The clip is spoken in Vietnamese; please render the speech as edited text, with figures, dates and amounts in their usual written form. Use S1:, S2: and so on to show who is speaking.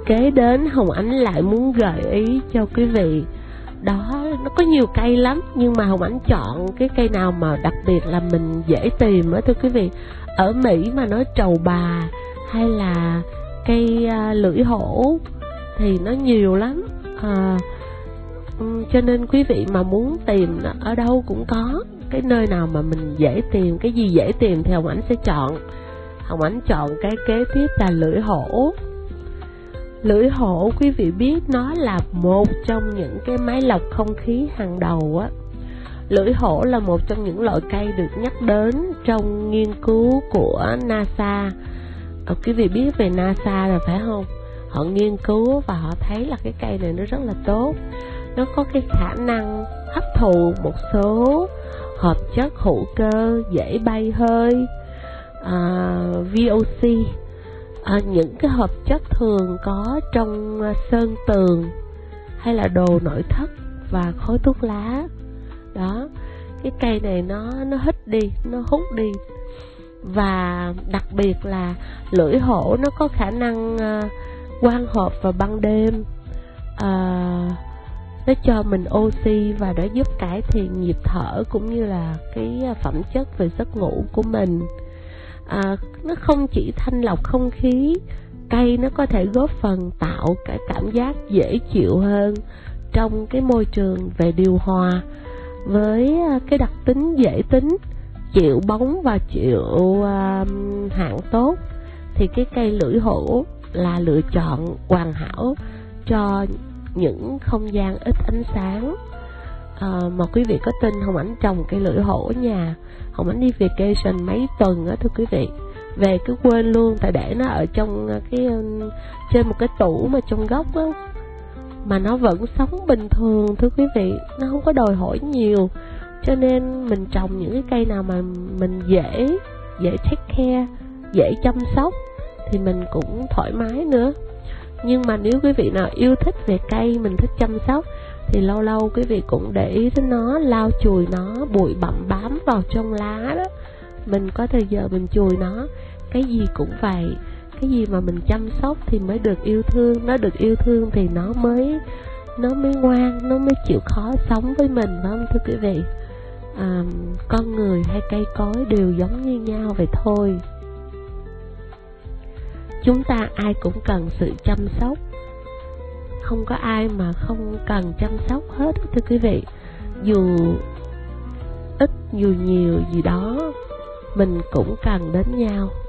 S1: kế đến Hồng Ánh lại muốn gợi ý cho quý vị. Đó, nó có nhiều cây lắm, nhưng mà Hồng Ánh chọn cái cây nào mà đặc biệt là mình dễ tìm á thưa quý vị. Ở Mỹ mà nói trầu bà hay là cây lưỡi hổ thì nó nhiều lắm. Cho nên quý vị mà muốn tìm ở đâu cũng có. Cái nơi nào mà mình dễ tìm, cái gì dễ tìm thì Hồng Ánh sẽ chọn. Hồng Ánh chọn cái kế tiếp là lưỡi hổ. Lưỡi hổ quý vị biết nó là một trong những cái máy lọc không khí hàng đầu á. Lưỡi hổ là một trong những loại cây được nhắc đến trong nghiên cứu của NASA. Quý vị biết về NASA rồi phải không? Họ nghiên cứu và họ thấy là cái cây này nó rất là tốt. Nó có cái khả năng hấp thụ một số hợp chất hữu cơ dễ bay hơi, VOC, những cái hợp chất thường có trong sơn tường hay là đồ nội thất và khói thuốc lá. Đó, cái cây này nó hít đi, nó hút đi. Và đặc biệt là lưỡi hổ nó có khả năng quang hợp vào ban đêm, nó cho mình oxy và nó giúp cải thiện nhịp thở cũng như là cái phẩm chất về giấc ngủ của mình. Nó không chỉ thanh lọc không khí, cây nó có thể góp phần tạo cái cảm giác dễ chịu hơn trong cái môi trường về điều hòa. Với cái đặc tính dễ tính, chịu bóng và chịu hạn tốt thì cái cây lưỡi hổ là lựa chọn hoàn hảo cho những không gian ít ánh sáng. Mà quý vị có tin Hồng Ánh trồng cây lưỡi hổ ở nhà. Hồng Ánh đi vacation mấy tuần á thưa quý vị, về cứ quên luôn, tại để nó ở trong cái trên một cái tủ mà trong góc á, mà nó vẫn sống bình thường thưa quý vị, nó không có đòi hỏi nhiều. Cho nên mình trồng những cái cây nào mà mình dễ take care, dễ chăm sóc thì mình cũng thoải mái nữa. Nhưng mà nếu quý vị nào yêu thích về cây, mình thích chăm sóc thì lâu lâu quý vị cũng để ý đến nó, lau chùi nó, bụi bặm bám vào trong lá đó, mình có thời giờ mình chùi nó. Cái gì cũng vậy, cái gì mà mình chăm sóc thì mới được yêu thương. Nó được yêu thương thì nó mới ngoan, nó mới chịu khó sống với mình, phải không thưa quý vị? Con người hay cây cối đều giống như nhau vậy thôi. Chúng ta ai cũng cần sự chăm sóc, không có ai mà không cần chăm sóc hết thưa quý vị. Dù ít dù nhiều gì đó mình cũng cần đến nhau.